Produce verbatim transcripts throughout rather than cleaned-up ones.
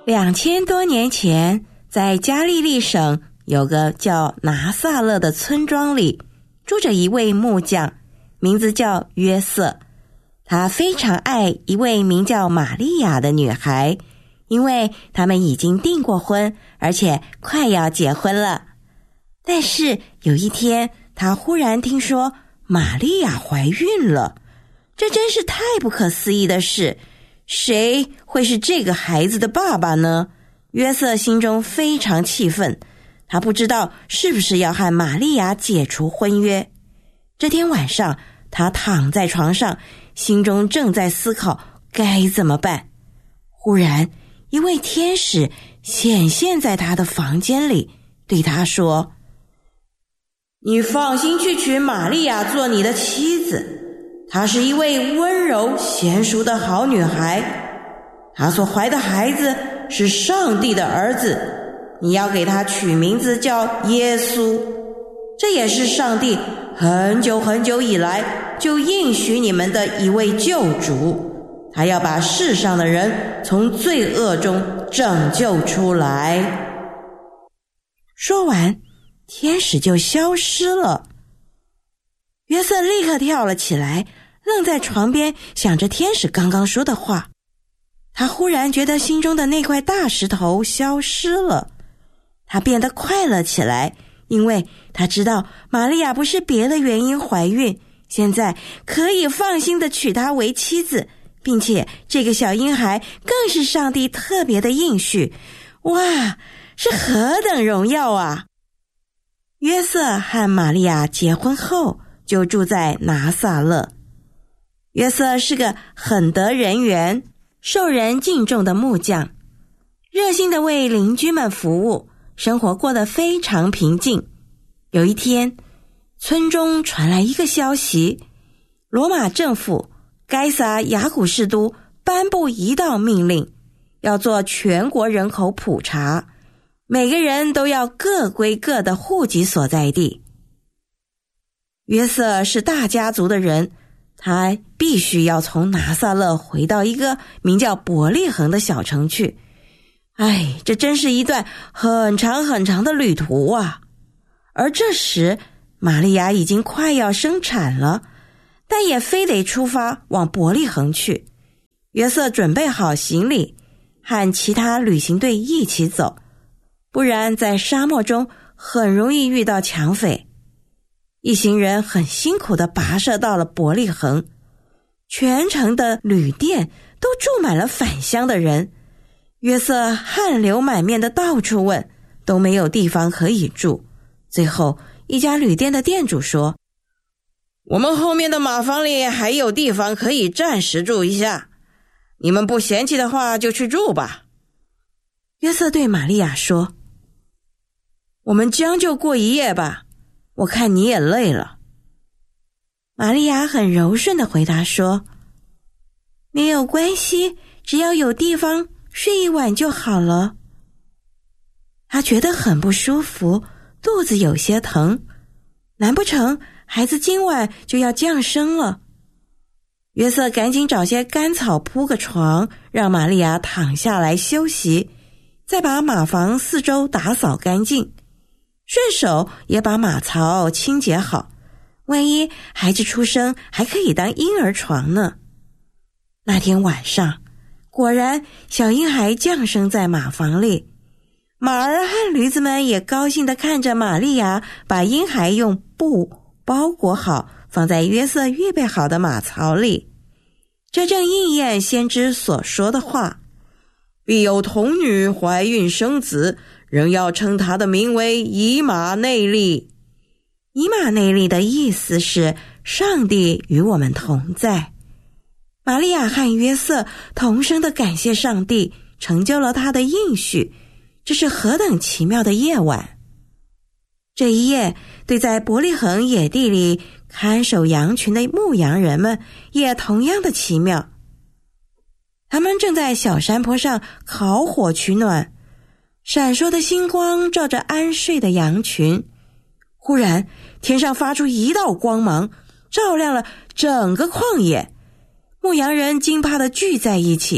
两千多年前，在加利利省有个叫拿撒勒的村庄里，住着一位木匠，名字叫约瑟。他非常爱一位名叫玛利亚的女孩，因为他们已经订过婚，而且快要结婚了。但是有一天，他忽然听说玛利亚怀孕了，这真是太不可思议的事。谁会是这个孩子的爸爸呢？约瑟心中非常气愤，他不知道是不是要和玛利亚解除婚约。这天晚上，他躺在床上，心中正在思考该怎么办。忽然，一位天使显现在他的房间里，对他说：你放心去娶玛利亚做你的妻子，她是一位温柔娴熟的好女孩，她所怀的孩子是上帝的儿子，你要给他取名字叫耶稣。这也是上帝很久很久以来就应许你们的一位救主，他要把世上的人从罪恶中拯救出来。说完，天使就消失了。约瑟立刻跳了起来，愣在床边，想着天使刚刚说的话。他忽然觉得心中的那块大石头消失了，他变得快乐起来，因为他知道玛利亚不是别的原因怀孕，现在可以放心地娶她为妻子，并且这个小婴孩更是上帝特别的应许。哇，是何等荣耀啊！约瑟和玛利亚结婚后就住在拿撒勒。约瑟是个很得人缘、受人敬重的木匠，热心地为邻居们服务，生活过得非常平静。有一天，村中传来一个消息，罗马政府该撒亚古士都颁布一道命令，要做全国人口普查，每个人都要各归各的户籍所在地。约瑟是大家族的人，他必须要从拿撒勒回到一个名叫伯利恒的小城去。哎，这真是一段很长很长的旅途啊！而这时，玛利亚已经快要生产了，但也非得出发往伯利恒去。约瑟准备好行李，和其他旅行队一起走，不然在沙漠中很容易遇到抢匪。一行人很辛苦地跋涉到了伯利恒，全城的旅店都住满了返乡的人。约瑟汗流满面地到处问，都没有地方可以住。最后，一家旅店的店主说：我们后面的马房里还有地方可以暂时住一下，你们不嫌弃的话就去住吧。约瑟对玛利亚说：我们将就过一夜吧，我看你也累了。玛利亚很柔顺地回答说：没有关系，只要有地方睡一晚就好了。她觉得很不舒服，肚子有些疼，难不成孩子今晚就要降生了？约瑟赶紧找些干草铺个床，让玛利亚躺下来休息，再把马房四周打扫干净，顺手也把马槽清洁好，万一孩子出生还可以当婴儿床呢。那天晚上，果然小婴孩降生在马房里，马儿和驴子们也高兴地看着玛利亚把婴孩用布包裹好，放在约瑟预备好的马槽里。这正应验先知所说的话：必有童女怀孕生子，人要称他的名为以马内利。以马内利的意思是上帝与我们同在。玛利亚和约瑟同声地感谢上帝，成就了他的应许。这是何等奇妙的夜晚！这一夜，对在伯利恒野地里看守羊群的牧羊人们也同样的奇妙。他们正在小山坡上烤火取暖，闪烁的星光照着安睡的羊群。忽然，天上发出一道光芒，照亮了整个旷野。牧羊人惊怕地聚在一起，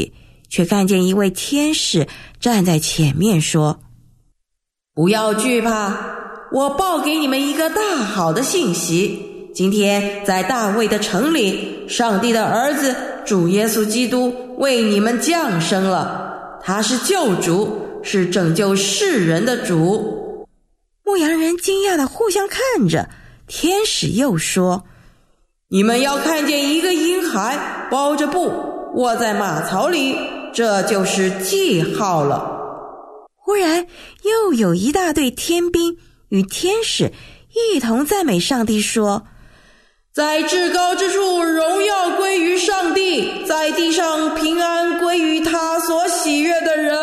却看见一位天使站在前面说：不要惧怕，我报给你们一个大好的信息，今天在大卫的城里，上帝的儿子主耶稣基督为你们降生了，他是救主，是拯救世人的主。牧羊人惊讶地互相看着，天使又说：你们要看见一个婴孩包着布卧在马槽里，这就是记号了。忽然又有一大队天兵与天使一同赞美上帝说：在至高之处荣耀归于上帝，在地上平安归于他所喜悦的人。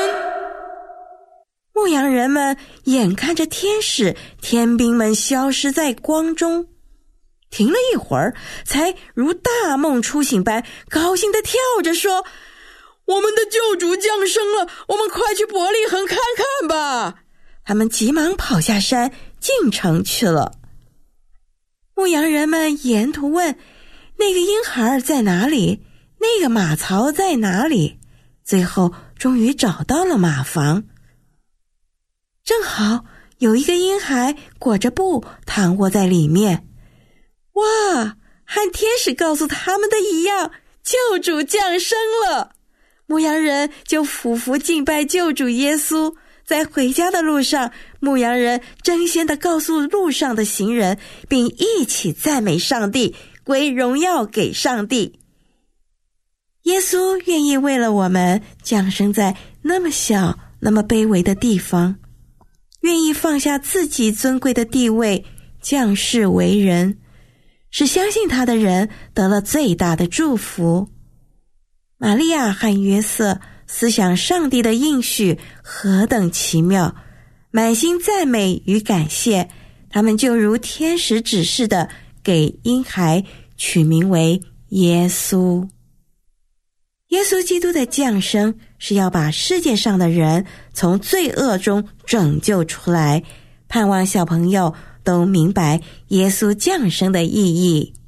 牧羊人们眼看着天使天兵们消失在光中，停了一会儿，才如大梦初醒般高兴地跳着说：我们的救主降生了，我们快去伯利恒看看吧。他们急忙跑下山进城去了。牧羊人们沿途问：那个婴孩在哪里？那个马槽在哪里？最后终于找到了马房，正好有一个婴孩裹着布躺卧在里面。哇，和天使告诉他们的一样，救主降生了。牧羊人就俯伏敬拜救主耶稣。在回家的路上，牧羊人争先地告诉路上的行人，并一起赞美上帝，归荣耀给上帝。耶稣愿意为了我们降生在那么小那么卑微的地方，愿意放下自己尊贵的地位，降世为人，使相信他的人得了最大的祝福。玛利亚和约瑟思想上帝的应许何等奇妙，满心赞美与感谢，他们就如天使指示的，给婴孩取名为耶稣。耶稣基督的降生是要把世界上的人从罪恶中拯救出来，盼望小朋友都明白耶稣降生的意义。